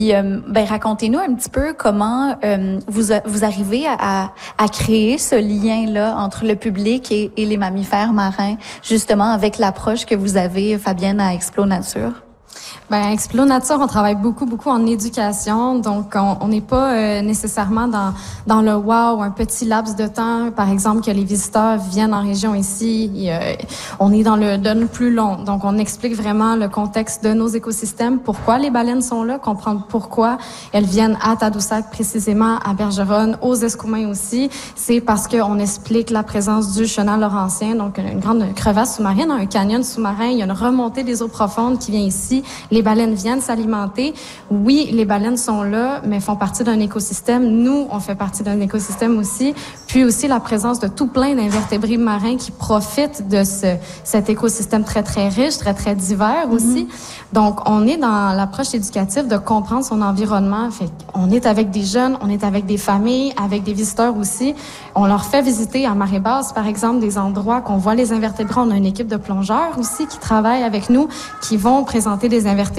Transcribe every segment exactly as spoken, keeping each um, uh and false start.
Euh, ben, racontez-nous un petit peu comment euh, vous, a, vous arrivez à, à créer ce lien-là entre le public et, et les mammifères marins, justement avec l'approche que vous avez, Fabienne, à Explo Nature. Ben, Explo Nature, on travaille beaucoup, beaucoup en éducation. Donc, on n'est pas euh, nécessairement dans dans le wow, un petit laps de temps, par exemple, que les visiteurs viennent en région ici. Et, euh, on est dans le donne plus long. Donc, on explique vraiment le contexte de nos écosystèmes, pourquoi les baleines sont là, comprendre pourquoi elles viennent à Tadoussac précisément, à Bergeronne, aux Escoumins aussi. C'est parce qu'on explique la présence du chenal laurentien, donc une grande crevasse sous-marine, un canyon sous-marin. Il y a une remontée des eaux profondes qui vient ici. Les baleines viennent s'alimenter. Oui, les baleines sont là, mais font partie d'un écosystème. Nous, on fait partie d'un écosystème aussi. Puis aussi la présence de tout plein d'invertébrés marins qui profitent de ce, cet écosystème très, très riche, très, très divers aussi. Mm-hmm. Donc, on est dans l'approche éducative de comprendre son environnement. Fait on est avec des jeunes, on est avec des familles, avec des visiteurs aussi. On leur fait visiter à marée basse, par exemple, des endroits qu'on voit les invertébrés. On a une équipe de plongeurs aussi qui travaille avec nous, qui vont présenter des invertébrés.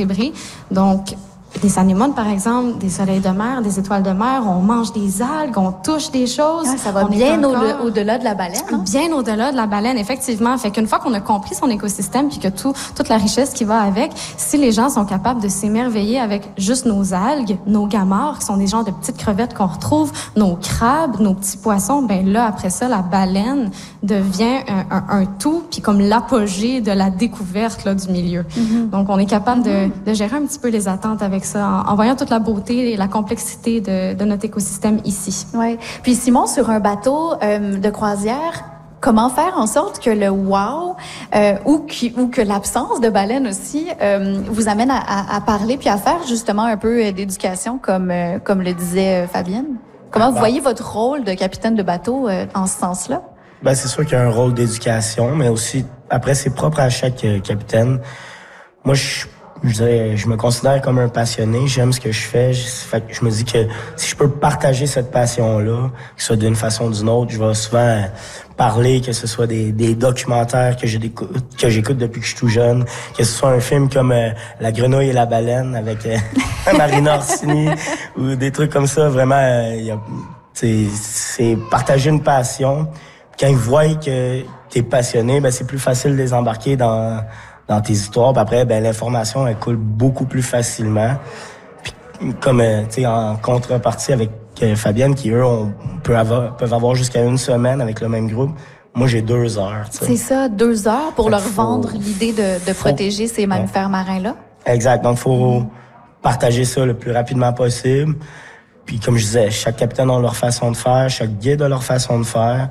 Donc, des anémones, par exemple, des soleils de mer, des étoiles de mer, on mange des algues, on touche des choses. Ah, ça va bien au- au-delà de la baleine, hein? Bien au-delà de la baleine, effectivement. Fait qu'une fois qu'on a compris son écosystème puis que tout, toute la richesse qui va avec, si les gens sont capables de s'émerveiller avec juste nos algues, nos gamarres, qui sont des genres de petites crevettes qu'on retrouve, nos crabes, nos petits poissons, ben là, après ça, la baleine devient un, un, un tout, puis comme l'apogée de la découverte là, du milieu. Mm-hmm. Donc, on est capable mm-hmm. de, de gérer un petit peu les attentes avec ça, en, en voyant toute la beauté et la complexité de, de notre écosystème ici. Ouais. Puis Simon, sur un bateau euh, de croisière, comment faire en sorte que le wow euh, ou, qui, ou que l'absence de baleine aussi euh, vous amène à, à, à parler puis à faire justement un peu d'éducation comme euh, comme le disait Fabienne? Comment vous voyez votre rôle de capitaine de bateau euh, en ce sens-là? Ben c'est sûr qu'il y a un rôle d'éducation, mais aussi après c'est propre à chaque euh, capitaine. Moi je Je dirais, je me considère comme un passionné. J'aime ce que je fais. Je, fait que je me dis que si je peux partager cette passion-là, que ce soit d'une façon ou d'une autre, je vais souvent parler, que ce soit des, des documentaires que j'écoute, que j'écoute depuis que je suis tout jeune, que ce soit un film comme euh, La Grenouille et la Baleine avec euh, Marina Orsini ou des trucs comme ça. Vraiment, euh, y a, c'est, c'est partager une passion. Quand ils voient que t'es passionné, ben c'est plus facile de les embarquer dans dans tes histoires. Puis après, ben l'information, elle coule beaucoup plus facilement. Puis comme, euh, tu sais, en contrepartie avec euh, Fabienne, qui, eux, on peut avoir, peuvent avoir jusqu'à une semaine avec le même groupe. Moi, j'ai deux heures, tu sais. C'est ça, deux heures pour fait leur faut, vendre l'idée de, de faut, protéger ces mammifères ouais. marins-là. Exact. Donc, faut mmh. partager ça le plus rapidement possible. Puis, comme je disais, chaque capitaine a leur façon de faire, chaque guide a leur façon de faire.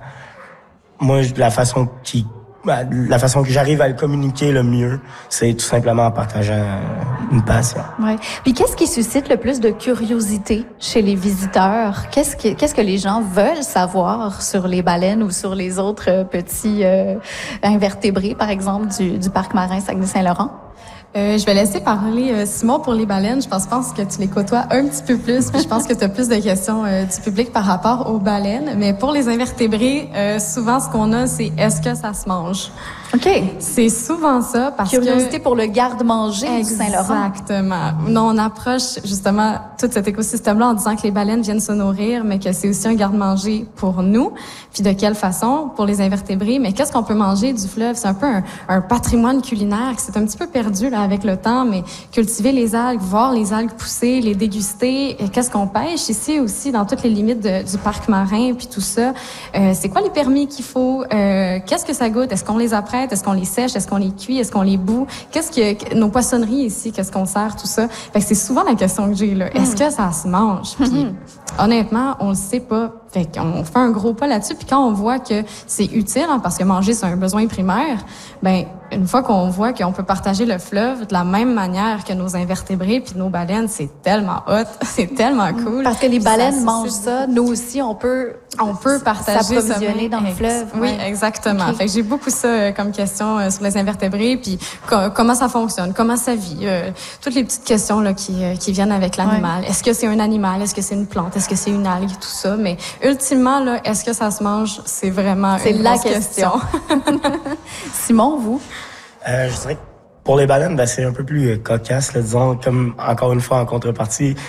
Moi, la façon qui La façon que j'arrive à le communiquer le mieux, c'est tout simplement en partageant une passion. Ouais. Puis qu'est-ce qui suscite le plus de curiosité chez les visiteurs? Qu'est-ce que, qu'est-ce que les gens veulent savoir sur les baleines ou sur les autres euh, petits euh, invertébrés, par exemple, du, du parc marin Saguenay-Saint-Laurent? Euh, je vais laisser parler euh, Simon pour les baleines. Je pense, pense que tu les côtoies un petit peu plus, puis je pense que tu as plus de questions euh, du public par rapport aux baleines. Mais pour les invertébrés, euh, souvent ce qu'on a, c'est est-ce que ça se mange? OK. C'est souvent ça parce Curiosité que... Curiosité pour le garde-manger du Saint-Laurent. Exactement. Non, on approche justement tout cet écosystème-là en disant que les baleines viennent se nourrir, mais que c'est aussi un garde-manger pour nous. Puis de quelle façon? Pour les invertébrés. Mais qu'est-ce qu'on peut manger du fleuve? C'est un peu un, un patrimoine culinaire qui s'est un petit peu perdu là avec le temps, mais cultiver les algues, voir les algues pousser, les déguster. Et qu'est-ce qu'on pêche ici aussi dans toutes les limites de, du parc marin puis tout ça? Euh, c'est quoi les permis qu'il faut? Euh, qu'est-ce que ça goûte? Est-ce qu'on les apprête? Est-ce qu'on les sèche? Est-ce qu'on les cuit? Est-ce qu'on les bout? Qu'est-ce que nos poissonneries ici? Qu'est-ce qu'on sert? Tout ça. Fait que c'est souvent la question que j'ai là. Mm. Est-ce que ça se mange? Puis mm-hmm. honnêtement, on le sait pas. Fait qu'on fait un gros pas là-dessus. Puis quand on voit que c'est utile, hein, parce que manger c'est un besoin primaire, ben une fois qu'on voit qu'on peut partager le fleuve de la même manière que nos invertébrés puis nos baleines, c'est tellement hot, c'est tellement cool. Parce que les baleines ça, mangent ça, nous aussi on peut on peut partager s'approvisionner dans le fleuve. Oui, ouais. exactement. Okay. Fait que j'ai beaucoup ça euh, comme question euh, sur les invertébrés puis co- comment ça fonctionne, comment ça vit, euh, toutes les petites questions là qui euh, qui viennent avec l'animal. Ouais. Est-ce que c'est un animal, est-ce que c'est une plante, est-ce que c'est une algue, tout ça, mais ultimement là, est-ce que ça se mange, c'est vraiment c'est une la question. question. Simon, vous? Euh, je dirais que pour les baleines, ben, c'est un peu plus euh, cocasse, là, disons, comme encore une fois en contrepartie,